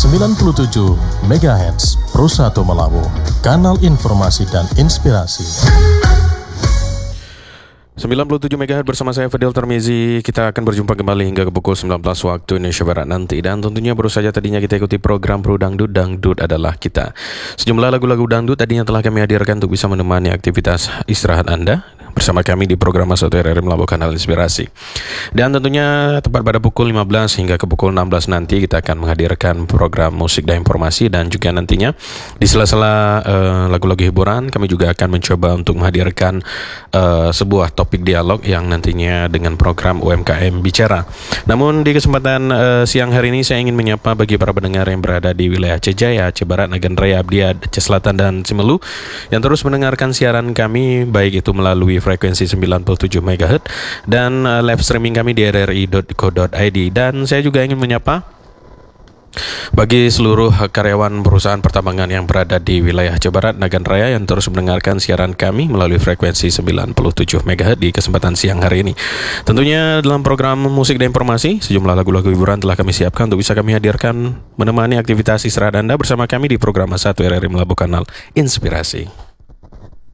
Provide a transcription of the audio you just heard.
97 MHz Pro 1 Melawu, kanal informasi dan inspirasi. 97 MHz bersama saya Fadil Termizi. Kita akan berjumpa kembali hingga ke pukul 19 waktu Indonesia Barat nanti. Dan tentunya baru saja tadinya kita ikuti program Pro Dangdut, Dangdut adalah kita. Sejumlah lagu-lagu dangdut tadinya telah kami hadirkan untuk bisa menemani aktivitas istirahat Anda bersama kami di program Satu RRI Melabuh Kanal Inspirasi. Dan tentunya tepat pada pukul 15 hingga ke pukul 16 nanti kita akan menghadirkan program musik dan informasi. Dan juga nantinya di sela-sela lagu-lagu hiburan kami juga akan mencoba untuk menghadirkan sebuah topik dialog yang nantinya dengan program UMKM Bicara. Namun di kesempatan siang hari ini saya ingin menyapa bagi para pendengar yang berada di wilayah Aceh Jaya, Aceh Barat, Nagan Raya, Abdiat, Aceh Selatan dan Simelu yang terus mendengarkan siaran kami baik itu melalui frekuensi 97 MHz dan live streaming kami di rri.co.id. Dan saya juga ingin menyapa bagi seluruh karyawan perusahaan pertambangan yang berada di wilayah Aceh Barat, Nagan Raya yang terus mendengarkan siaran kami melalui frekuensi 97 MHz di kesempatan siang hari ini. Tentunya dalam program musik dan informasi, sejumlah lagu-lagu hiburan telah kami siapkan untuk bisa kami hadirkan menemani aktivitas istirahat Anda bersama kami di program Satu RRI Melabuh Kanal Inspirasi.